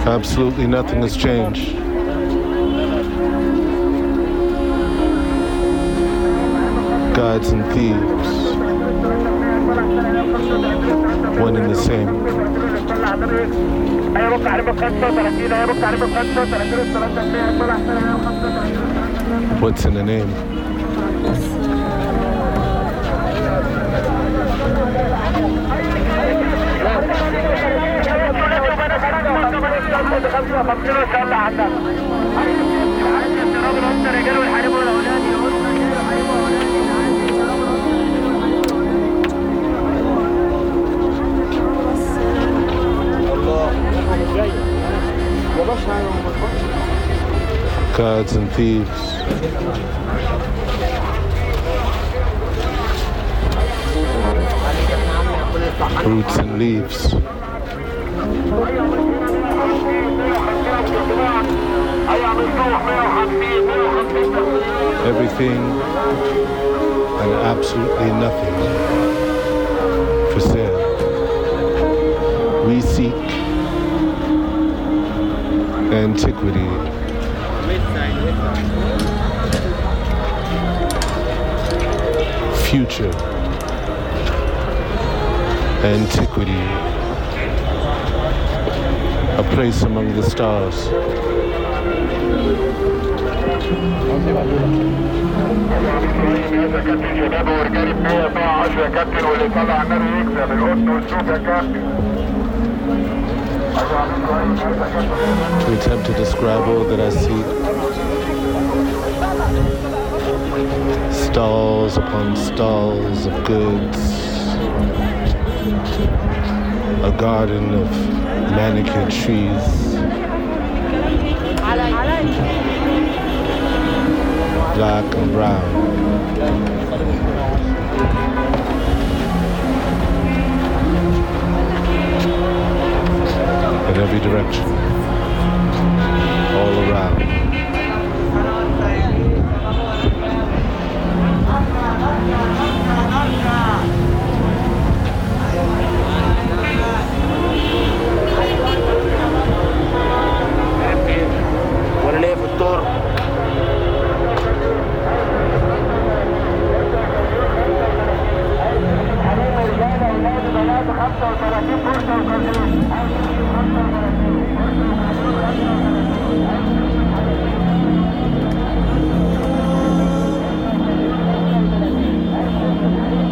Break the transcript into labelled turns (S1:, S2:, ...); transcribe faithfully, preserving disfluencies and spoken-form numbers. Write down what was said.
S1: Absolutely nothing has changed. Gods and thieves, one and the same. What's in the name? Gods and thieves. Roots and leaves. Everything and absolutely nothing for sale. We seek antiquity. Future. Antiquity. A place among the stars. To attempt to describe all that I see. Stalls upon stalls of goods. A garden of manicured trees. Black and brown. In every direction. All around.
S2: وانا ليه في الدور خمسة وثلاثين فرصة وخمسين